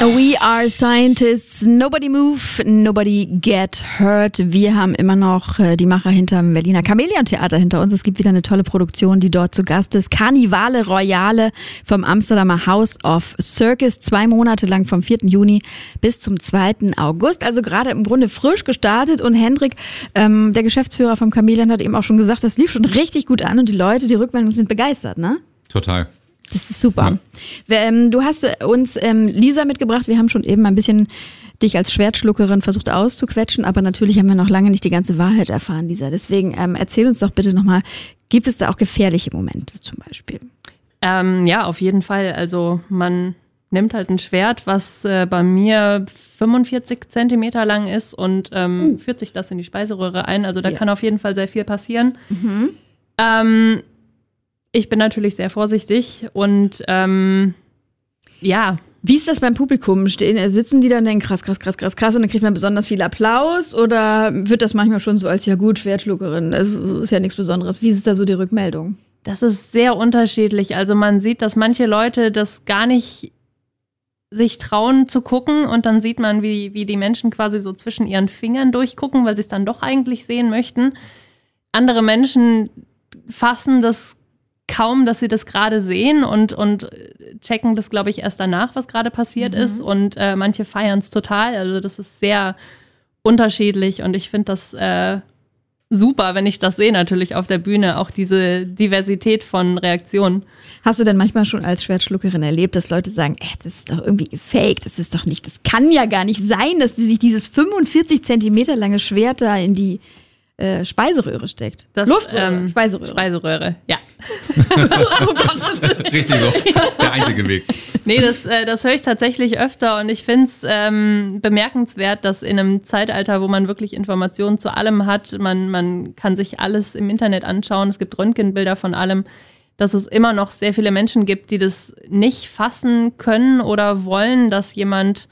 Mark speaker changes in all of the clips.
Speaker 1: We are scientists, nobody move, nobody get hurt. Wir haben immer noch die Macher hinterm Berliner Chamäleon-Theater hinter uns. Es gibt wieder eine tolle Produktion, die dort zu Gast ist. Karnivale Royale vom Amsterdamer House of Circus. 2 Monate lang vom 4. Juni bis zum 2. August. Also gerade im Grunde frisch gestartet. Und Hendrik, der Geschäftsführer vom Chamäleon, hat eben auch schon gesagt, das lief schon richtig gut an und die Leute, die Rückmeldungen sind begeistert, ne?
Speaker 2: Total.
Speaker 1: Das ist super. Ja. Du hast uns Lisa mitgebracht. Wir haben schon eben ein bisschen dich als Schwertschluckerin versucht auszuquetschen, aber natürlich haben wir noch lange nicht die ganze Wahrheit erfahren, Lisa. Deswegen erzähl uns doch bitte nochmal, gibt es da auch gefährliche Momente zum Beispiel?
Speaker 3: Ja, auf jeden Fall. Also man nimmt halt ein Schwert, was bei mir 45 Zentimeter lang ist und führt sich das in die Speiseröhre ein. Also da kann auf jeden Fall sehr viel passieren. Mhm. Ich bin natürlich sehr vorsichtig und ja.
Speaker 1: Wie ist das beim Publikum? Sitzen die dann und denken, krass, und dann kriegt man besonders viel Applaus oder wird das manchmal schon so als, ja gut, Schwertschluckerin, das ist ja nichts Besonderes. Wie ist da so die Rückmeldung?
Speaker 3: Das ist sehr unterschiedlich. Also man sieht, dass manche Leute das gar nicht sich trauen zu gucken und dann sieht man, wie die Menschen quasi so zwischen ihren Fingern durchgucken, weil sie es dann doch eigentlich sehen möchten. Andere Menschen fassen das kaum, dass sie das gerade sehen und checken das, glaube ich, erst danach, was gerade passiert ist. Und manche feiern es total. Also das ist sehr unterschiedlich und ich finde das super, wenn ich das sehe, natürlich auf der Bühne, auch diese Diversität von Reaktionen.
Speaker 1: Hast du denn manchmal schon als Schwertschluckerin erlebt, dass Leute sagen, das ist doch irgendwie gefaked, das kann ja gar nicht sein, dass sie sich dieses 45 Zentimeter lange Schwert da in die Speiseröhre steckt.
Speaker 3: Luftröhre, Speiseröhre, ja.
Speaker 1: Oh Gott.
Speaker 2: Richtig so, der einzige Weg.
Speaker 3: Nee, das höre ich tatsächlich öfter und ich finde es bemerkenswert, dass in einem Zeitalter, wo man wirklich Informationen zu allem hat, man kann sich alles im Internet anschauen, es gibt Röntgenbilder von allem, dass es immer noch sehr viele Menschen gibt, die das nicht fassen können oder wollen, dass jemand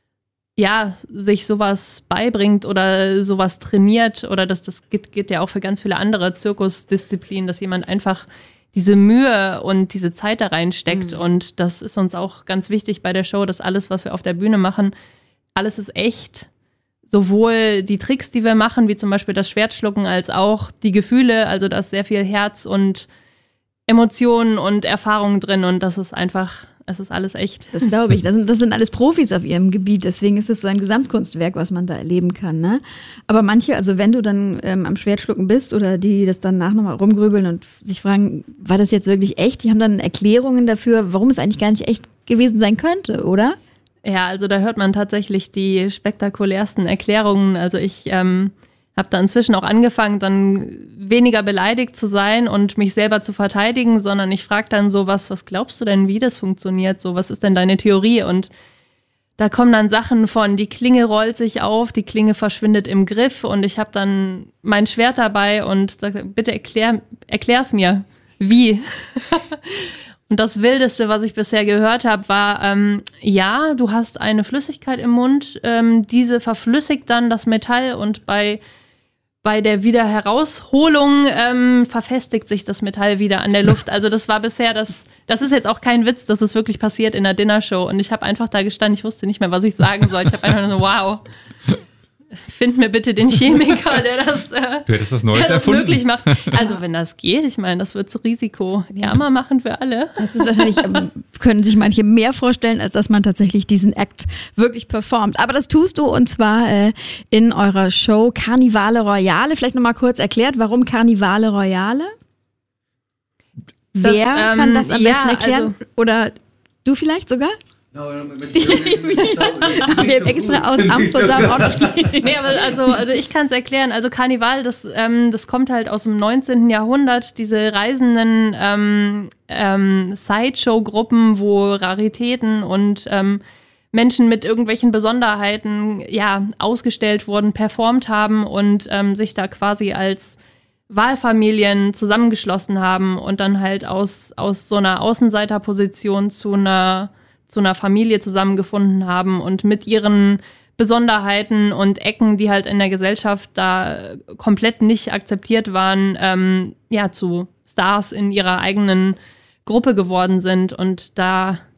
Speaker 3: sich sowas beibringt oder sowas trainiert oder das geht ja auch für ganz viele andere Zirkusdisziplinen, dass jemand einfach diese Mühe und diese Zeit da reinsteckt und das ist uns auch ganz wichtig bei der Show, dass alles, was wir auf der Bühne machen, alles ist echt. Sowohl die Tricks, die wir machen, wie zum Beispiel das Schwertschlucken, als auch die Gefühle, also da ist sehr viel Herz und Emotionen und Erfahrungen drin und das ist einfach... Es ist alles echt.
Speaker 1: Das glaube ich. Das sind alles Profis auf ihrem Gebiet. Deswegen ist es so ein Gesamtkunstwerk, was man da erleben kann. Ne? Aber manche, also wenn du dann am Schwertschlucken bist oder die das dann nochmal rumgrübeln und sich fragen, war das jetzt wirklich echt? Die haben dann Erklärungen dafür, warum es eigentlich gar nicht echt gewesen sein könnte, oder?
Speaker 3: Ja, also da hört man tatsächlich die spektakulärsten Erklärungen. Also ich habe da inzwischen auch angefangen, dann weniger beleidigt zu sein und mich selber zu verteidigen, sondern ich frage dann so, was glaubst du denn, wie das funktioniert? So, was ist denn deine Theorie? Und da kommen dann Sachen von, die Klinge rollt sich auf, die Klinge verschwindet im Griff und ich habe dann mein Schwert dabei und sage, bitte erklär's mir. Wie? Und das Wildeste, was ich bisher gehört habe, war, du hast eine Flüssigkeit im Mund, diese verflüssigt dann das Metall und bei der Wiederherausholung verfestigt sich das Metall wieder an der Luft. Also das war bisher, das ist jetzt auch kein Witz, das ist wirklich passiert in der Dinnershow. Und ich habe einfach da gestanden, ich wusste nicht mehr, was ich sagen soll. Ich habe einfach nur so, wow, find mir bitte den Chemiker, der das
Speaker 2: was Neues erfunden.
Speaker 3: Möglich macht. Also wenn das geht, ich meine, das wird zu Risiko ärmer machen für alle.
Speaker 1: Das ist wahrscheinlich, können sich manche mehr vorstellen, als dass man tatsächlich diesen Act wirklich performt. Aber das tust du und zwar in eurer Show Karnivale Royale. Vielleicht nochmal kurz erklärt, warum Karnivale Royale? Wer kann das am besten erklären? Also, oder du vielleicht sogar? Wir haben extra aus Amsterdam auch noch.
Speaker 3: Nee, aber also ich kann es erklären. Also Karneval, das kommt halt aus dem 19. Jahrhundert. Diese reisenden Sideshow-Gruppen, wo Raritäten und Menschen mit irgendwelchen Besonderheiten ausgestellt wurden, performt haben und sich da quasi als Wahlfamilien zusammengeschlossen haben und dann halt aus so einer Außenseiterposition zu einer Familie zusammengefunden haben und mit ihren Besonderheiten und Ecken, die halt in der Gesellschaft da komplett nicht akzeptiert waren, zu Stars in ihrer eigenen Gruppe geworden sind. Und da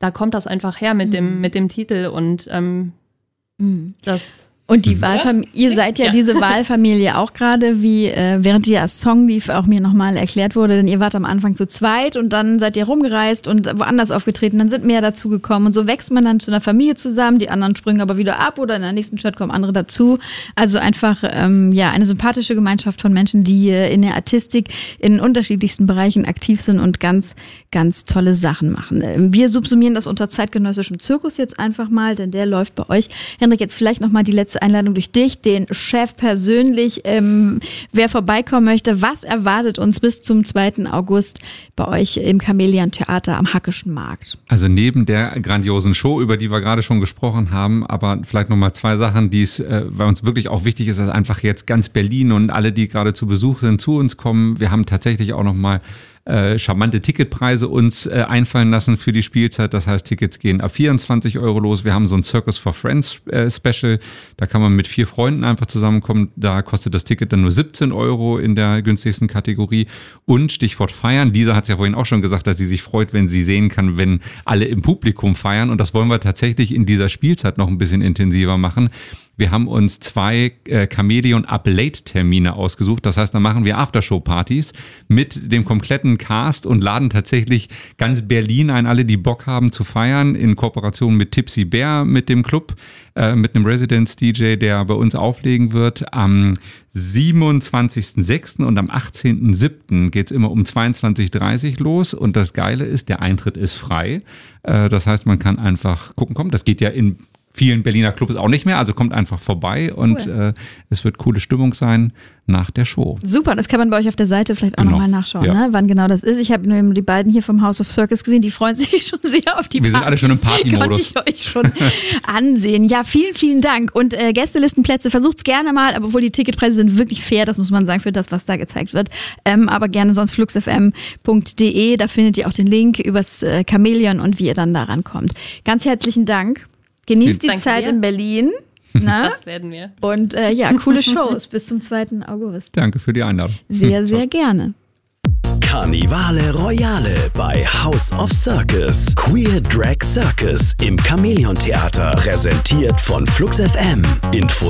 Speaker 3: da kommt das einfach her mit dem Titel und das...
Speaker 1: Und die Wahlfamilie, ihr seid ja diese Wahlfamilie auch gerade, wie während der Song lief auch mir nochmal erklärt wurde, denn ihr wart am Anfang zu zweit und dann seid ihr rumgereist und woanders aufgetreten, dann sind mehr dazugekommen und so wächst man dann zu einer Familie zusammen, die anderen springen aber wieder ab oder in der nächsten Stadt kommen andere dazu. Also einfach eine sympathische Gemeinschaft von Menschen, die in der Artistik in unterschiedlichsten Bereichen aktiv sind und ganz, ganz tolle Sachen machen. Wir subsumieren das unter zeitgenössischem Zirkus jetzt einfach mal, denn der läuft bei euch. Henrik, jetzt vielleicht nochmal die letzte Einladung durch dich, den Chef persönlich. Wer vorbeikommen möchte, was erwartet uns bis zum 2. August bei euch im Chamäleon-Theater am Hackischen Markt?
Speaker 2: Also neben der grandiosen Show, über die wir gerade schon gesprochen haben, aber vielleicht nochmal 2 Sachen, die es, weil uns wirklich auch wichtig ist, dass einfach jetzt ganz Berlin und alle, die gerade zu Besuch sind, zu uns kommen. Wir haben tatsächlich auch nochmal charmante Ticketpreise uns einfallen lassen für die Spielzeit. Das heißt, Tickets gehen ab 24 € los. Wir haben so ein Circus for Friends Special. Da kann man mit 4 Freunden einfach zusammenkommen. Da kostet das Ticket dann nur 17 € in der günstigsten Kategorie. Und Stichwort feiern. Lisa hat es ja vorhin auch schon gesagt, dass sie sich freut, wenn sie sehen kann, wenn alle im Publikum feiern. Und das wollen wir tatsächlich in dieser Spielzeit noch ein bisschen intensiver machen. Wir haben uns 2 Chamäleon Up Late Termine ausgesucht. Das heißt, da machen wir Aftershow-Partys mit dem kompletten Cast und laden tatsächlich ganz Berlin ein, alle, die Bock haben zu feiern, in Kooperation mit Tipsy Bear, mit dem Club, mit einem Residence-DJ, der bei uns auflegen wird. Am 27.06. und am 18.07. geht's immer um 22:30 Uhr los. Und das Geile ist, der Eintritt ist frei. Das heißt, man kann einfach gucken, komm, das geht ja in vielen Berliner Clubs auch nicht mehr, also kommt einfach vorbei und es wird coole Stimmung sein nach der Show.
Speaker 1: Super, das kann man bei euch auf der Seite vielleicht auch nochmal nachschauen, ne? Wann genau das ist. Ich habe nur die beiden hier vom House of Circus gesehen, die freuen sich schon sehr auf die Partys.
Speaker 2: Wir sind alle schon im Partymodus.
Speaker 1: Konnte ich euch schon ansehen. Ja, vielen, vielen Dank. Und Gästelistenplätze, versucht's gerne mal, aber obwohl die Ticketpreise sind wirklich fair, das muss man sagen, für das, was da gezeigt wird. Aber gerne sonst fluxfm.de, da findet ihr auch den Link übers Chamäleon und wie ihr dann da rankommt. Ganz herzlichen Dank. Genießt die Zeit in Berlin. Na?
Speaker 3: Das werden wir.
Speaker 1: Und coole Shows bis zum 2. August.
Speaker 2: Danke für die Einladung.
Speaker 1: Sehr, sehr gerne.
Speaker 4: Carnivale Royale bei House of Circus. Queer Drag Circus im Chamäleon Theater. Präsentiert von Flux FM. Info